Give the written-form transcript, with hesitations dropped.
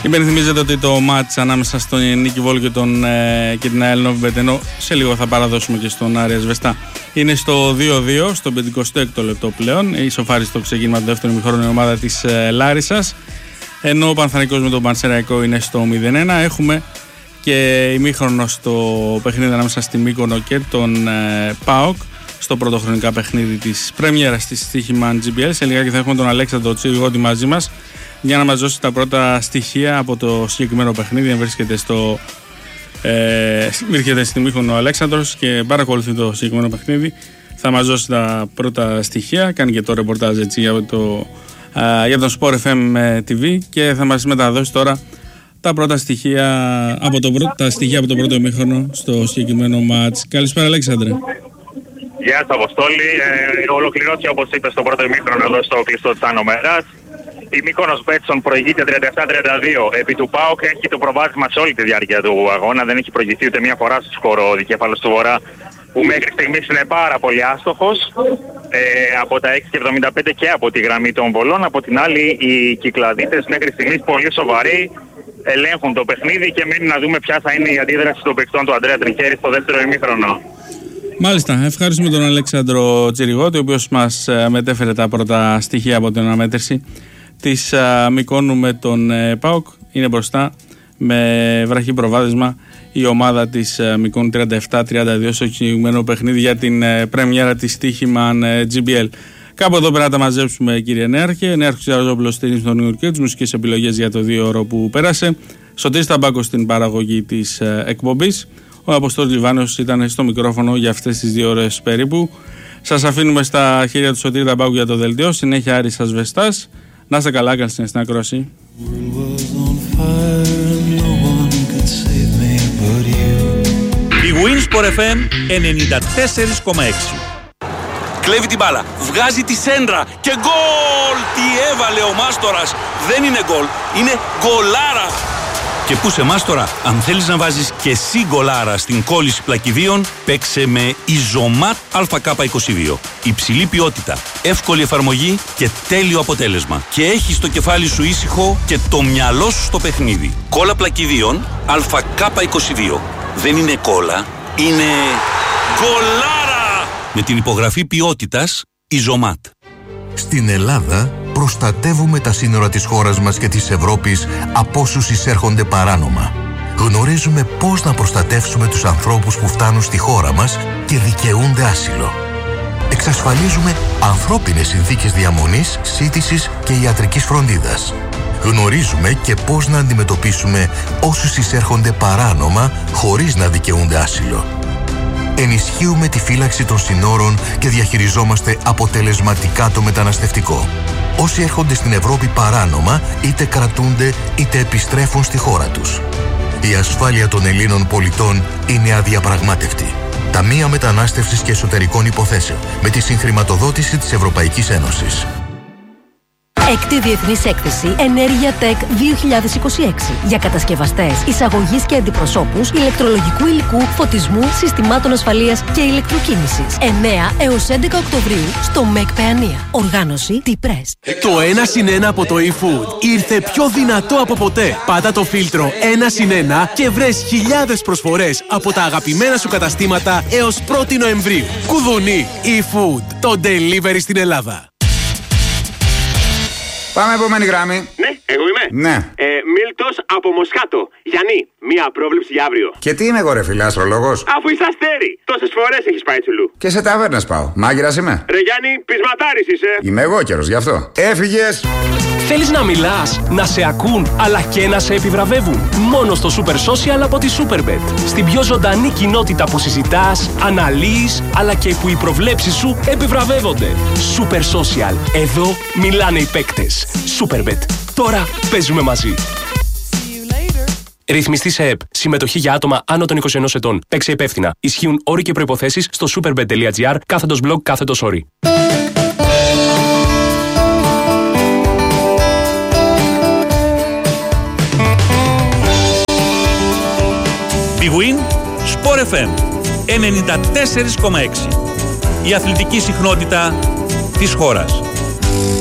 Υπενθυμίζετε ότι το μάτς ανάμεσα στον Νίκη Βόλου και την ΑΕΛ Νόβι, ενώ σε λίγο θα παραδώσουμε και στον Άρη Ασβεστά, είναι στο 2-2, στο 56ο λεπτό πλέον. Ισοφάρισε το ξεκίνημα του δεύτερου ημιχρόνου η ομάδα της Λάρισσας. Ενώ ο Παναθηναϊκός με τον Πανσεραϊκό είναι στο 0-1. Έχουμε και ημίχρονο στο παιχνίδι ανάμεσα στη Μύκονο και τον ΠΑΟΚ, στο πρωτοχρονικά παιχνίδι της πρέμιερας της στοίχημα GBL. Σε λιγάκι θα έχουμε τον Αλέξανδρο Τσιριγότη μαζί μας για να μας δώσει τα πρώτα στοιχεία από το συγκεκριμένο παιχνίδι. Αν βρίσκεται στη Μύκονο ο Αλέξανδρος και παρακολουθεί το συγκεκριμένο παιχνίδι, θα μας δώσει τα πρώτα στοιχεία. Κάνει και το ρεπορτάζ έτσι για τον Sport FM TV και θα μας μεταδώσει τώρα τα πρώτα στοιχεία από το πρώτο ημίχρονο στο συγκεκριμένο μάτς. Καλησπέρα, Αλέξανδρε. Γεια σας, Αποστόλη. Ολοκληρώθηκε, όπως είπες, το πρώτο ημίχρονο εδώ στο κλειστό της Άνω Μέρας. Η Μύκονος Μπέτσον προηγείται 37-32. Επί του ΠΑΟΚ έχει το προβάδισμα σε όλη τη διάρκεια του αγώνα. Δεν έχει προηγηθεί ούτε μία φορά στο σκορ ο δικέφαλος του Βορρά, που μέχρι στιγμής είναι πάρα πολύ άστοχος. Από τα 6,75 και από τη γραμμή των βολών. Από την άλλη, οι Κυκλαδίτες μέχρι στιγμής πολύ σοβαροί ελέγχουν το παιχνίδι και μένει να δούμε ποια θα είναι η αντίδραση των παικτών του Αντρέα Τριχέρη στο δεύτερο ημίχρονο. Μάλιστα, ευχαριστούμε τον Αλέξανδρο Τσιριγότη, ο οποίος μας μετέφερε τα πρώτα στοιχεία από την αναμέτρηση της Μυκόνου με τον ΠΑΟΚ. Είναι μπροστά με βραχή προβάδισμα η ομάδα της Μυκόνου 37-32 στο συγκεκριμένο παιχνίδι για την πρέμιερα της στοίχημα GBL. Κάπου εδώ πέρα τα μαζέψουμε, κύριε Νέαρχε. Νέαρχος Τσιραζόπουλος στηρίζει τον Νιου και τις μουσικές επιλογές για το 2ωρο που πέρασε. Σωτήρης Ταμπάκος στην παραγωγή της εκπομπής. Ο Αποστόλης Λιβάνος ήταν στο μικρόφωνο για αυτές τις 2 ώρες περίπου. Σας αφήνουμε στα χέρια του Σωτήρη Ταμπάκου για το δελτίο. Συνέχεια Άρης Ασβεστάς. Να είστε καλά, καλή συνέχεια στην ακρόαση. Η Winsport FM 94,6. Κλέβει την μπάλα, βγάζει τη σέντρα και γκολ! Τι έβαλε ο Μάστορας! Δεν είναι γκολ, είναι γκολάρα! Και πού σε Μάστορα, αν θέλεις να βάζεις και εσύ γκολάρα στην κόλληση πλακιδίων, παίξε με Ιζωμάτ ΑΚ22. Υψηλή ποιότητα, εύκολη εφαρμογή και τέλειο αποτέλεσμα. Και έχεις το κεφάλι σου ήσυχο και το μυαλό σου στο παιχνίδι. Κόλλα πλακιδίων ΑΚ22. Δεν είναι κόλλα, είναι γκολάρα! Με την υπογραφή ποιότητας Ιζωμάτ. Στην Ελλάδα προστατεύουμε τα σύνορα της χώρας μας και της Ευρώπης από όσους εισέρχονται παράνομα. Γνωρίζουμε πώς να προστατεύσουμε τους ανθρώπους που φτάνουν στη χώρα μας και δικαιούνται άσυλο. Εξασφαλίζουμε ανθρώπινες συνθήκες διαμονής, σύντησης και ιατρικής φροντίδας. Γνωρίζουμε και πώς να αντιμετωπίσουμε όσους εισέρχονται παράνομα χωρίς να δικαιούνται άσυλο. Ενισχύουμε τη φύλαξη των συνόρων και διαχειριζόμαστε αποτελεσματικά το μεταναστευτικό. Όσοι έρχονται στην Ευρώπη παράνομα, είτε κρατούνται είτε επιστρέφουν στη χώρα τους. Η ασφάλεια των Ελλήνων πολιτών είναι αδιαπραγμάτευτη. Ταμεία Μετανάστευσης και Εσωτερικών Υποθέσεων, με τη συγχρηματοδότηση της Ευρωπαϊκής Ένωσης. Έκτη Διεθνής Έκθεση Ενέργεια Tech 2026 για κατασκευαστές, εισαγωγής και αντιπροσώπους ηλεκτρολογικού υλικού, φωτισμού, συστημάτων ασφαλείας και ηλεκτροκίνησης. 9 έως 11 Οκτωβρίου στο ΜΕΚ Παιανία. Οργάνωση T-Press. Το 1+1 από το eFood ήρθε πιο δυνατό από ποτέ. Πάτα το φίλτρο 1+1 και βρες χιλιάδες προσφορές από τα αγαπημένα σου καταστήματα έως 1η Νοεμβρίου. Κουδουνί eFood, το delivery στην Ελλάδα. Πάμε επόμενη γράμμη. Ναι, εγώ είμαι. Ναι. Μίλτος από Μοσχάτο. Γιάννη, μία πρόβλεψη για αύριο. Και τι είμαι εγώ, ρε φίλε, αστρολόγος? Αφού είσαι αστέρι. Τόσες φορές έχεις πάει τσουλού. Και σε ταβέρνες πάω. Μάγειρας είμαι. Ρε Γιάννη, πεισματάρης είσαι. Είμαι εγώ καιρος, γι' αυτό. Έφυγες. Θέλεις να μιλάς, να σε ακούν, αλλά και να σε επιβραβεύουν? Μόνο στο Super Social από τη Superbet. Στην πιο ζωντανή κοινότητα που συζητάς, αναλύεις, αλλά και που οι προβλέψεις σου επιβραβεύονται. Super Social. Εδώ μιλάνε οι παίκτες. Superbet. Τώρα παίζουμε μαζί. Ρυθμιστή σε ΕΠ. Συμμετοχή για άτομα άνω των 21 ετών. Παίξε υπεύθυνα. Ισχύουν όροι και προϋποθέσεις στο superbet.gr/blog/όροι. Big Win, Sport FM 94,6. Η αθλητική συχνότητα της χώρας.